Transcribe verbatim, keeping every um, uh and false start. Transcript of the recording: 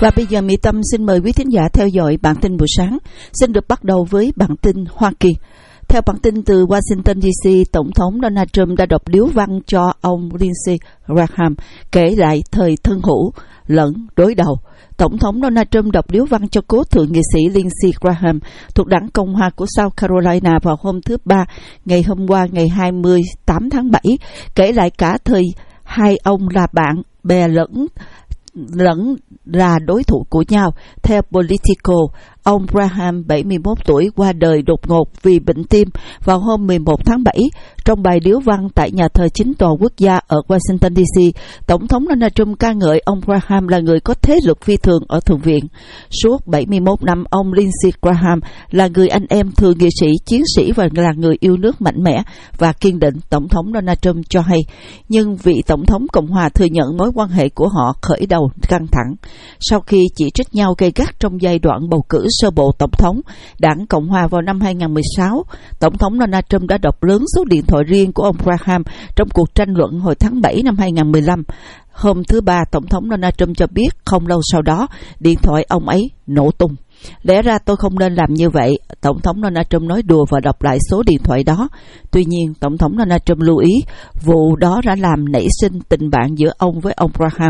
Và bây giờ Mỹ Tâm xin mời quý thính giả theo dõi bản tin buổi sáng. Xin được bắt đầu với bản tin Hoa Kỳ. Theo bản tin từ Washington đê xê, Tổng thống Donald Trump đã đọc điếu văn cho ông Lindsey Graham kể lại thời thân hữu lẫn đối đầu. Tổng thống Donald Trump đọc điếu văn cho cố thượng nghị sĩ Lindsey Graham thuộc đảng Cộng hòa của South Carolina vào hôm thứ Ba, ngày hôm qua ngày hai mươi tám tháng bảy, kể lại cả thời hai ông là bạn bè lẫn lẫn là đối thủ của nhau. Theo Politico, ông Graham, bảy mươi mốt tuổi, qua đời đột ngột vì bệnh tim vào hôm mười một tháng bảy. Trong bài điếu văn tại nhà thờ chính tòa quốc gia ở Washington đê xê, Tổng thống Donald Trump ca ngợi ông Graham là người có thế lực phi thường ở Thượng viện. Suốt bảy mươi mốt năm, ông Lindsey Graham là người anh em thượng nghị sĩ, chiến sĩ và là người yêu nước mạnh mẽ và kiên định, Tổng thống Donald Trump cho hay. Nhưng vị Tổng thống Cộng hòa thừa nhận mối quan hệ của họ khởi đầu căng thẳng. Sau khi chỉ trích nhau gay gắt trong giai đoạn bầu cử sơ bộ tổng thống, đảng Cộng hòa vào năm hai không một sáu, Tổng thống Donald Trump đã đọc lớn số điện thoại riêng của ông Graham trong cuộc tranh luận hồi tháng bảy năm hai không một lăm. Hôm thứ Ba, Tổng thống Donald Trump cho biết không lâu sau đó, điện thoại ông ấy nổ tung. Lẽ ra tôi không nên làm như vậy, Tổng thống Donald Trump nói đùa và đọc lại số điện thoại đó. Tuy nhiên, Tổng thống Donald Trump lưu ý vụ đó đã làm nảy sinh tình bạn giữa ông với ông Graham.